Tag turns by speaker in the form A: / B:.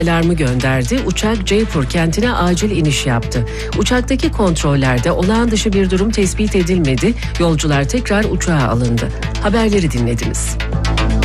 A: alarmı gönderdi. Uçak Jaipur kentine acil iniş yaptı. Uçaktaki kontrollerde olağan dışı bir durum tespit edilmedi. Yolcular tekrar uçağa alındı. Haberleri dinlediniz.